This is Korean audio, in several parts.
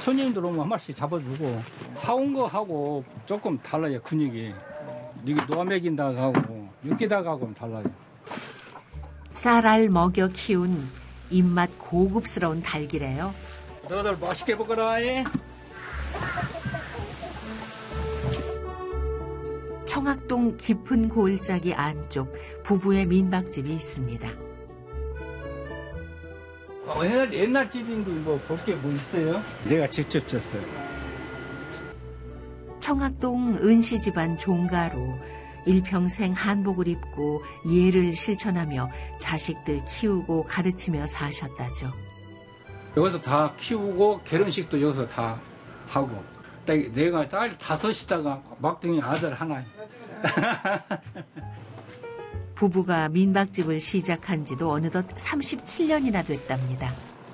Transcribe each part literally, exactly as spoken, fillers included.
손님들 오면 한 마리씩 잡아주고 사온 거 하고 조금 달라요. 근육이 이게 놓아 먹인다 하고 육기다 하고는 달라요. 쌀알 먹여 키운 입맛 고급스러운 닭이래요. 너희들 맛있게 먹어라. 청학동 깊은 골짜기 안쪽 부부의 민박집이 있습니다. 어, 옛날, 옛날 집인데 뭐 볼 게 뭐 있어요? 내가 직접 졌어요. 청학동 은씨 집안 종가로 일평생 한복을 입고 예를 실천하며 자식들 키우고 가르치며 사셨다죠. 여기서 다 키우고 결혼식도 여기서 다 하고 내가 딸 다섯이다가 막둥이 아들 하나. 부부가 민박집을 시작한 지도 어느덧 삼십칠 년이나 됐답니다.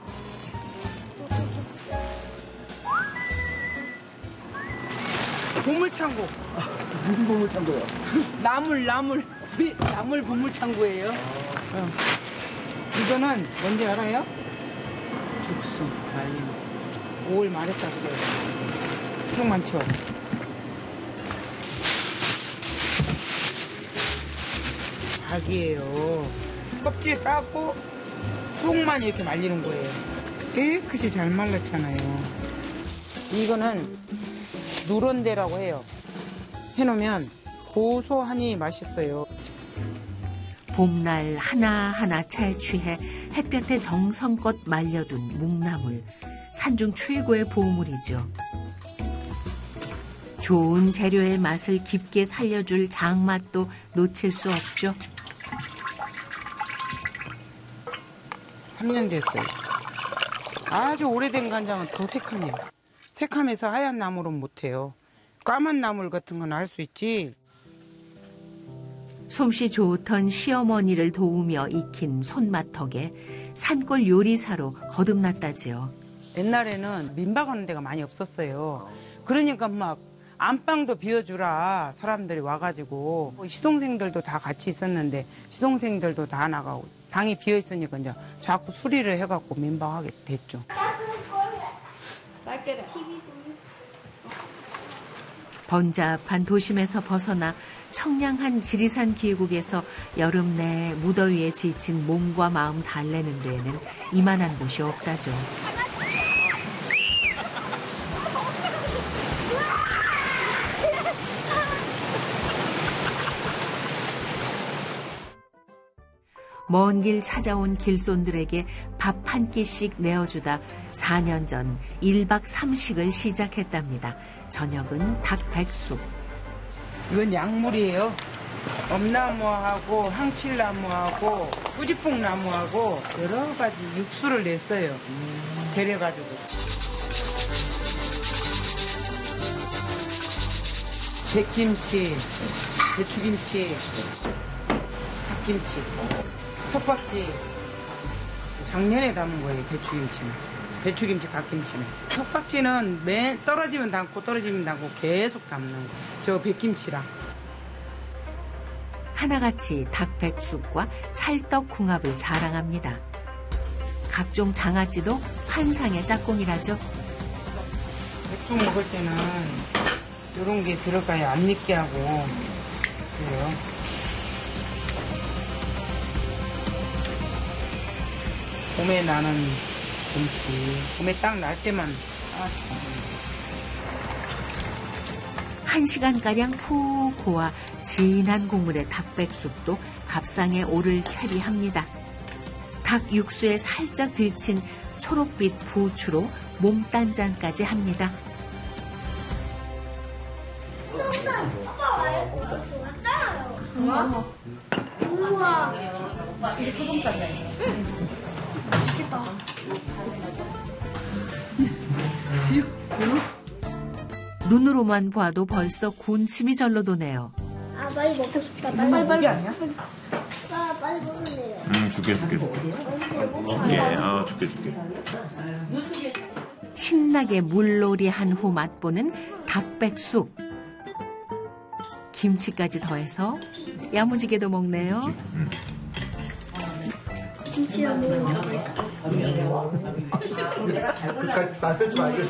보물창고. 무슨 보물창고요? 나물, 나물. 나물 보물창고예요. 어. 이거는 뭔지 알아요? 죽순, 말린. 오월 말했다 그래요. 엄청 많죠? 닭이에요. 껍질 까고 속만 이렇게 말리는 거예요. 깨끗이 잘 말랐잖아요. 이거는 누런대라고 해요. 해놓으면 고소하니 맛있어요. 봄날 하나하나 차에 취해 햇볕에 정성껏 말려둔 묵나물. 산중 최고의 보물이죠. 좋은 재료의 맛을 깊게 살려줄 장맛도 놓칠 수 없죠. 삼 년 됐어요. 아주 오래된 간장은 더 새카매요. 새카매서 하얀 나물은 못해요. 까만 나물 같은 건 알 수 있지. 솜씨 좋던 시어머니를 도우며 익힌 손맛 덕에 산골 요리사로 거듭났다지요. 옛날에는 민박하는 데가 많이 없었어요. 그러니까 막 안방도 비워주라 사람들이 와가지고 시동생들도 다 같이 있었는데 시동생들도 다 나가고 방이 비어있으니까 이제 자꾸 수리를 해갖고 민박하게 됐죠. 번잡한 도심에서 벗어나 청량한 지리산 계곡에서 여름 내 무더위에 지친 몸과 마음 달래는 데에는 이만한 곳이 없다죠. 먼 길 찾아온 길손들에게 밥 한 끼씩 내어주다 사 년 전 일 박 삼 식을 시작했답니다. 저녁은 닭 백숙. 이건 약물이에요. 엄나무하고 황칠나무하고 꾸지뽕나무하고 여러 가지 육수를 냈어요. 데려가지고. 백김치, 배추김치, 갓김치, 텃박지. 작년에 담은 거예요, 배추김치는. 배추김치, 갓김치는. 텃박지는 맨 떨어지면 담고 떨어지면 담고 계속 담는 거. 저 백김치랑. 하나같이 닭백숙과 찰떡궁합을 자랑합니다. 각종 장아찌도 환상의 짝꿍이라죠. 백숙 먹을 때는 이런 게 들어가야 안 느끼하고 그래요. 봄에 나는 김치, 봄에 딱 날 때만 한 시간가량 푹 고아 진한 국물의 닭백숙도 밥상에 오를 채비합니다. 닭 육수에 살짝 데친 초록빛 부추로 몸단장까지 합니다. 아빠 왔잖아요. 우와. 이게 소금단장이에요. 맛있겠다. 지우, 눈으로만 봐도 벌써 군침이 절로 도네요. 아, 빨리 먹고 싶다. 빨리 빨리 아니야? 아, 빨리 먹을래요. 응, 줄게, 줄게, 줄게. 줄게, 아, 줄게, 줄게. 신나게 물놀이한 후 맛보는 닭백숙. 김치까지 더해서 야무지게도 먹네요. 응. 김치랑 먹으면 맛있어. 그까지 낯설 줄 알겠어.